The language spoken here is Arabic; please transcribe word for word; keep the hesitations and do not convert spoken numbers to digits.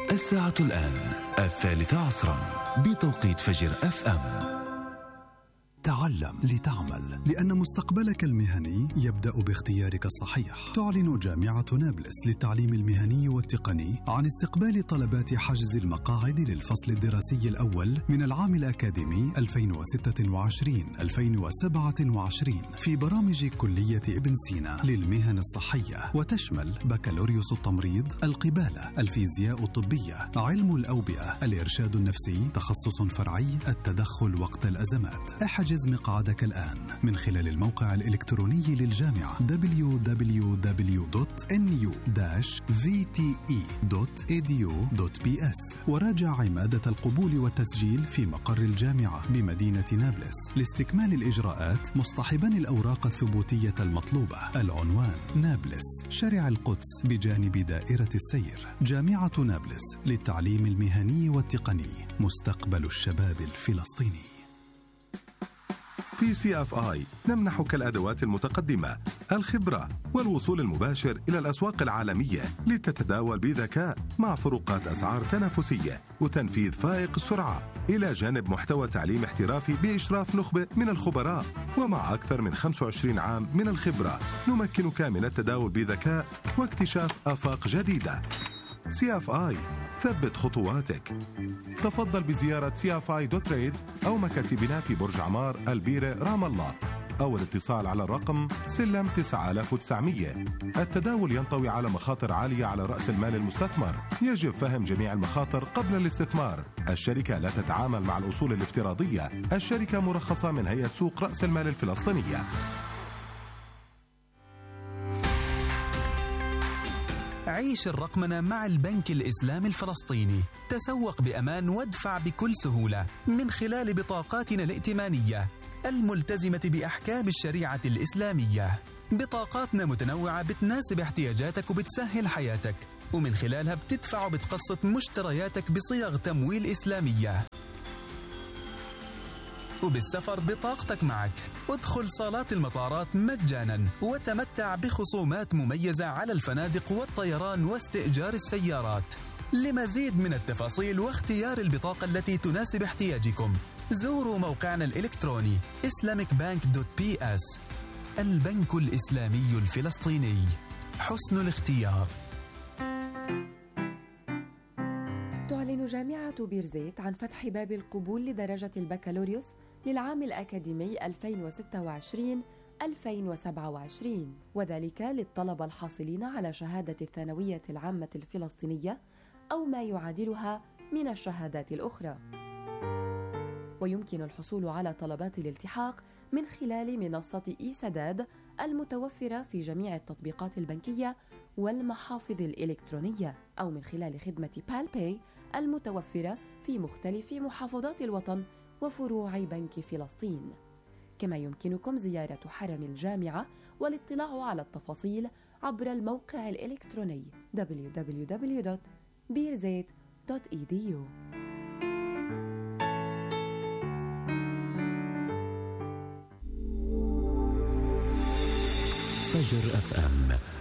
الساعة الآن الثالثة عصرا بتوقيت فجر أف أم. تعلم لتعمل، لأن مستقبلك المهني يبدأ باختيارك الصحيح. تعلن جامعة نابلس للتعليم المهني والتقني عن استقبال طلبات حجز المقاعد للفصل الدراسي الأول من العام الأكاديمي ألفين وستة وعشرين ألفين وسبعة وعشرين في برامج كلية ابن سينا للمهن الصحية، وتشمل بكالوريوس التمريض، القبالة، الفيزياء الطبية، علم الأوبئة، الإرشاد النفسي، تخصص فرعي التدخل وقت الأزمات. احجز مقعدك الآن من خلال الموقع الإلكتروني للجامعة دبليو دبليو دبليو دوت إن يو داش في تي إي دوت إي دي يو دوت بي إس، وراجع عمادة القبول والتسجيل في مقر الجامعة بمدينة نابلس لاستكمال الإجراءات، مصطحبا الأوراق الثبوتية المطلوبة. العنوان: نابلس، شارع القدس بجانب دائرة السير. جامعة نابلس للتعليم المهني والتقني، مستقبل الشباب الفلسطيني. في سي إف آي نمنحك الأدوات المتقدمة، الخبرة والوصول المباشر إلى الأسواق العالمية لتتداول بذكاء مع فروقات أسعار تنافسية وتنفيذ فائق السرعة، إلى جانب محتوى تعليم احترافي بإشراف نخبة من الخبراء. ومع أكثر من خمسة وعشرين عام من الخبرة نمكنك من التداول بذكاء واكتشاف آفاق جديدة. سي إف آي، ثبت خطواتك. تفضل بزيارة سي إف آي دوت تريد أو مكاتبنا في برج عمار، البيرة، رام الله، أو الاتصال على الرقم سلم تسعة آلاف وتسعمية. التداول ينطوي على مخاطر عالية على رأس المال المستثمر. يجب فهم جميع المخاطر قبل الاستثمار. الشركة لا تتعامل مع الأصول الافتراضية. الشركة مرخصة من هيئة سوق رأس المال الفلسطينية. عيش الرقمنة مع البنك الإسلامي الفلسطيني. تسوق بأمان وادفع بكل سهولة من خلال بطاقاتنا الائتمانية الملتزمة بأحكام الشريعة الإسلامية. بطاقاتنا متنوعة بتناسب احتياجاتك وبتسهل حياتك، ومن خلالها بتدفع وبتقسط مشترياتك بصيغ تمويل إسلامية. وبالسفر بطاقتك معك. ادخل صالات المطارات مجانا وتمتع بخصومات مميزة على الفنادق والطيران واستئجار السيارات. لمزيد من التفاصيل واختيار البطاقة التي تناسب احتياجكم، زوروا موقعنا الإلكتروني إسلاميك بانك دوت بي إس. البنك الإسلامي الفلسطيني، حسن الاختيار. تعلن جامعة بيرزيت عن فتح باب القبول لدرجة البكالوريوس للعام الأكاديمي ألفين وستة وعشرين ألفين وسبعة وعشرين، وذلك للطلبة الحاصلين على شهادة الثانوية العامة الفلسطينية أو ما يعادلها من الشهادات الأخرى. ويمكن الحصول على طلبات الالتحاق من خلال منصة إي سداد المتوفرة في جميع التطبيقات البنكية والمحافظ الإلكترونية، أو من خلال خدمة بالباي المتوفرة في مختلف محافظات الوطن وفروع بنك فلسطين. كما يمكنكم زيارة حرم الجامعة والاطلاع على التفاصيل عبر الموقع الإلكتروني دبليو دبليو دبليو دوت بيرزيت دوت إي دي يو. فجر أف أم.